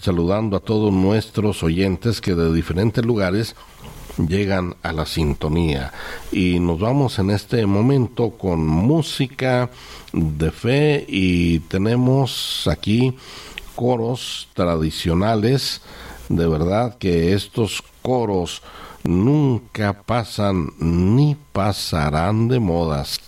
saludando a todos nuestros oyentes que de diferentes lugares llegan a la sintonía. Y nos vamos en este momento con música de fe y tenemos aquí coros tradicionales. De verdad que estos coros nunca pasan ni pasarán de modas.